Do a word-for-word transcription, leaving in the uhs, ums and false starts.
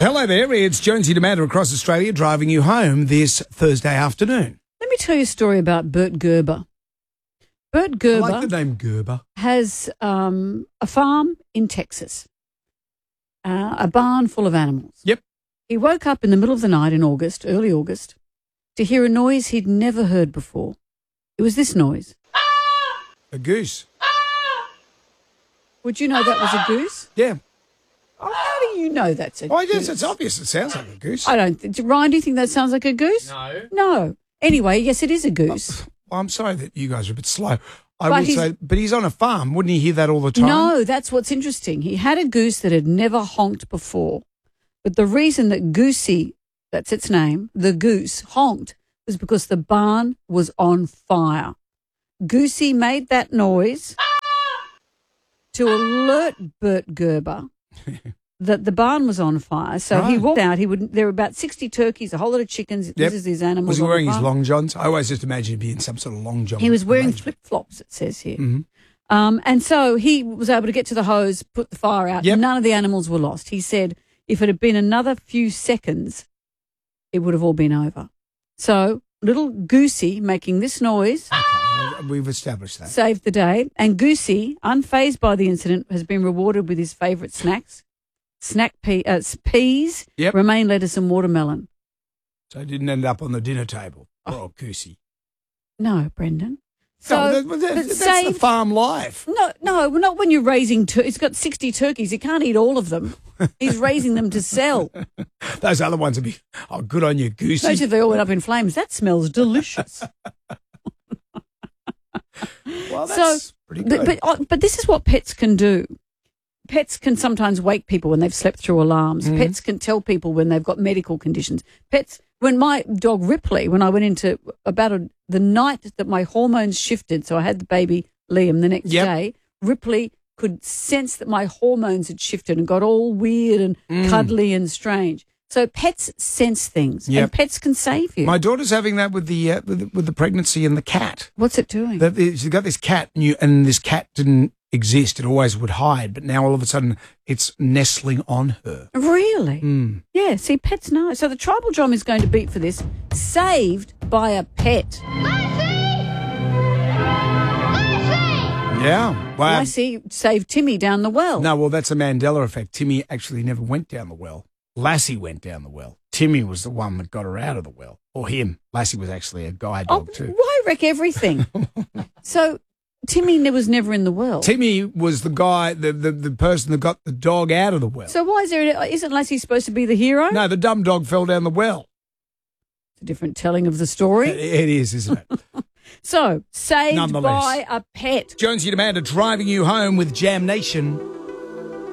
Hello there, it's Jonesy Amanda across Australia driving you home this Thursday afternoon. Let me tell you a story about Bert Gerber. Bert Gerber I like the name Gerber. has um, a farm in Texas, uh, a barn full of animals. Yep. He woke up in the middle of the night in August, early August, to hear a noise he'd never heard before. It was this noise. A goose. Would you know that was a goose? Yeah. Oh, how do you know that's a Oh, goose? yes, it's obvious. It sounds like a goose. I don't think. Ryan, do you think that sounds like a goose? No. No. Anyway, yes, it is a goose. Well, I'm sorry that you guys are a bit slow. I But will he's- say, but he's on a farm. Wouldn't he hear that all the time? No, that's what's interesting. He had a goose that had never honked before. But the reason that Goosey, that's its name, the goose, honked was because the barn was on fire. Goosey made that noise to alert Bert Gerber that the barn was on fire. So he Right. walked out. He would. There were about sixty turkeys, a whole lot of chickens. Yep. This is his animals. Was he on the wearing his farm. long johns? I always just imagine him being some sort of long john. He was wearing arrangement. flip-flops, it says here. Mhm. Um, and so he was able to get to the hose, put the fire out. Yep. None of the animals were lost. He said if it had been another few seconds, it would have all been over. So little Goosey making this noise Okay, we've established that. saved the day. And Goosey, unfazed by the incident, has been rewarded with his favourite snacks. Snack pea, uh, peas, Yep. romaine lettuce and watermelon. So he didn't end up on the dinner table. Poor old goosey. No, Brendan. So No, that- that- but that's the saved- farm life. No, no, not when you're raising. Tur- He's got sixty turkeys. He can't eat all of them. He's raising them to sell. Those other ones would be, oh, good on you, goosey. Imagine if they all went up in flames. That smells delicious. Well, that's pretty good. but, but, uh, but this is what pets can do. Pets can sometimes wake people when they've slept through alarms. Mhm. Pets can tell people when they've got medical conditions. Pets, when my dog Ripley, when I went into about a, the night that my hormones shifted, so I had the baby Liam the next Yep. day, Ripley could sense that my hormones had shifted and got all weird and Mm. cuddly and strange. So pets sense things, Yep. and pets can save you. My daughter's having that with the uh, with, the- with the pregnancy and the cat. What's it doing? That she's got this cat, and, you, and this cat didn't exist. It always would hide, but now all of a sudden it's nestling on her. Really? Mm. Yeah, see, pets know. So the tribal drum is going to beat for this. Saved by a pet. Yeah. Well, I see, saved Timmy down the well. no, well, that's a Mandela effect. Timmy actually never went down the well. Lassie went down the well. Timmy was the one that got her out of the well. Or him. Lassie was actually a guide Oh, dog too. why wreck everything? So Timmy ne- was never in the well. Timmy was the guy, the, the, the person that got the dog out of the well. So why is there, isn't Lassie supposed to be the hero? No, the dumb dog fell down the well. It's a different telling of the story. It, it is, isn't it? So, saved Nonetheless. by a pet. Jonesy and Amanda driving you home with Jam Nation.